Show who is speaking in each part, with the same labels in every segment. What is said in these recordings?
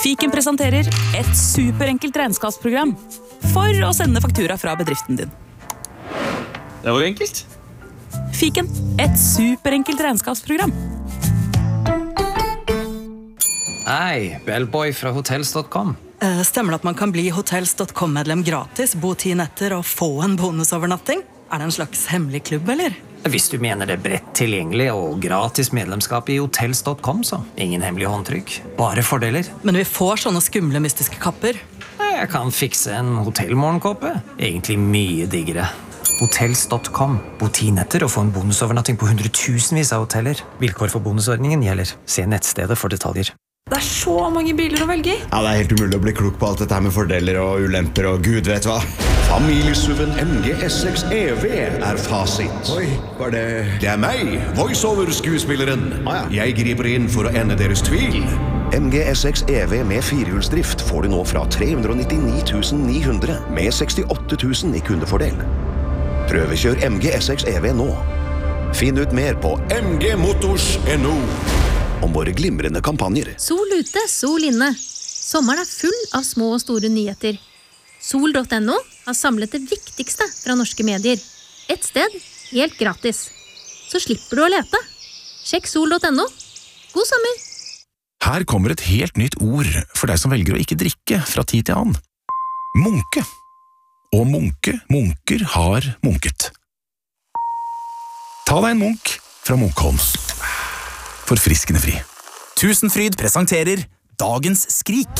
Speaker 1: Fiken presenterer et superenkelt regnskapsprogram for å sende faktura fra bedriften din.
Speaker 2: Det var enkelt.
Speaker 1: Fiken, et superenkelt regnskapsprogram.
Speaker 3: Hei, Bellboy fra hotels.com.
Speaker 4: Stemmer det at man kan bli hotels.com-medlem gratis, bo 10 netter og få en bonusovernatting? Det en slags hemmelig klubb, eller?
Speaker 3: Hvis du mener det bredt tilgjengelig og gratis medlemskap i hotels.com, så ingen hemmelige håndtrykk. Bare fordeler.
Speaker 4: Men vi får sånne skumle, mystiske kapper.
Speaker 3: Jeg kan fikse en hotellmorgenkåpe. Egentlig mye diggere. Hotels.com. Bo 10 netter og få en bonusovernatting på 100,000 av hoteller. Vilkår for bonusordningen gjelder. Se nettstedet for detaljer.
Speaker 5: Det så mange biler å velge i.
Speaker 6: Ja, det helt umulig å bli klok på alt dette med fordeler og ulemper og gud vet hva.
Speaker 7: Familiesuven MG S6 EV fasit.
Speaker 6: Oi, var det...
Speaker 7: Det meg, voiceover-skuespilleren. Jeg griper inn for å ende deres tvil. MG S6 EV med firehjulsdrift får du nå fra 399 900 med 68 000 i kundefordel. Prøvekjør MG S6 EV nå. Finn ut mer på mgmotors.no. Om våre glimrende kampanjer.
Speaker 8: Sol ute, sol inne. Sommeren full av små og store nyheter. Sol.no har samlet det viktigste fra norske medier. Et sted, helt gratis. Så slipper du å lete. Sjekk sol.no. God sommer!
Speaker 9: Her kommer et helt nytt ord for deg som velger å ikke drikke fra tid til annen. Munke. Og munker har munket. Ta deg en munk fra Munkholms. Forfriskende fri.
Speaker 10: Tusenfryd presenterer Dagens skrik.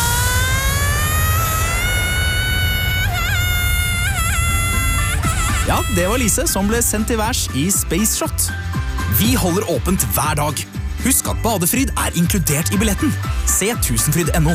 Speaker 10: Ja, det var Lise som ble sendt til værs i Space Shot. Vi holder åpent hver dag. Husk at badefryd er inkludert i billetten. Se tusenfryd.no.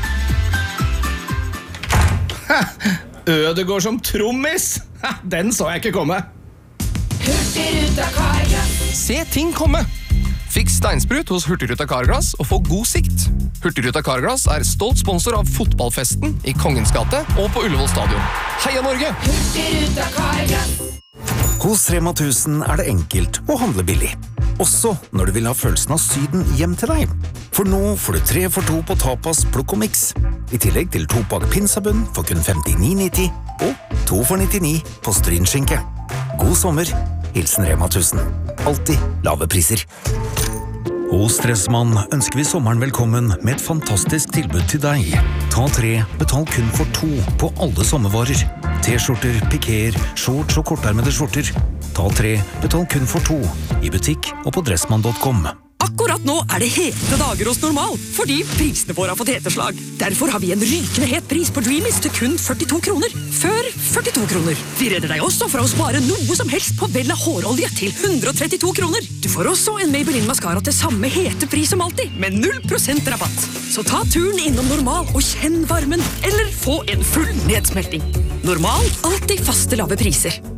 Speaker 2: Ødegård som trommis. Den så jeg ikke komme.
Speaker 11: Hurtigruta Carglass.
Speaker 12: Se ting komme. Fiks steinsprut hos Hurtigruta Carglass og få god sikt. Hurtigruta Carglass er stolt sponsor av fotballfesten i Kongens gate og på Ullevål stadion. Heia Norge!
Speaker 11: Hurtigruta Carglass.
Speaker 13: Hos Rema 1000 er det enkelt å handle billig. Også når du vil ha følelsen av Syden hjem til deg. For nå får du 3 for 2 på tapas, plukk og mix. I tillegg til 2-pakk pinsabunn for kun 59,90 og 2 for 99 på strynskinke. God sommer. Hilsen Rema 1000. Alltid lave priser. Hos Dressmann ønsker vi sommeren velkommen med et fantastisk tilbud til deg. Ta 3, betal kun for 2 på alle sommervarer. T-skjorter, pikéer, shorts og kortarmede skjorter. Ta 3, betal kun for 2 i butikk og på dressmann.com.
Speaker 14: Akkurat nå er det hete dager hos Normal, fordi prisene våre har fått heteslag. Derfor har vi en rykende het pris på Dreamies til kun 42 kroner. Før 42 kroner. Vi redder deg også fra å spare noe som helst på Vella hårolje til 132 kroner. Du får også en Maybelline Mascara til samme hete pris som alltid, med 0% rabatt. Så ta turen innom Normal og kjenn varmen, eller få en full nedsmelting. Normal, alltid faste lave priser.